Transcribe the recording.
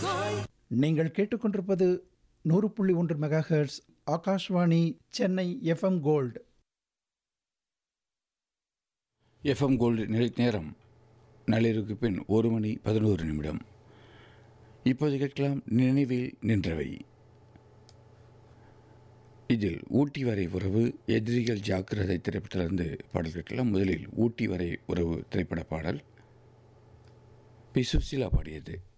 நீங்கள் கேட்டுக்கொண்டிருப்பது 100.1 megahertz Akashvani Chennai FM gold. FM gold நேரம் நள்ளிரவுக்கு பின் 1:11. இப்போது கேட்கலாம் நினைவில் நின்றவை. இதில் ஊட்டி வரை உறவு, எதிரிகள் ஜாக்கிரதை திரைப்படத்திலிருந்து பாடல் கேட்கலாம். முதலில் ஊட்டி வரை உறவு திரைப்பட பாடல் பி. சுசீலா பாடியது.